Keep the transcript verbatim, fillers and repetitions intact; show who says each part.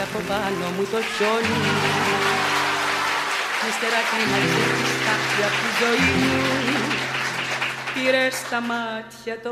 Speaker 1: από πάνω μου το χιόνι. Ύστερα κλείμαξες τη στάχτη απ' τη ζωή μου. Πήρες στα μάτια το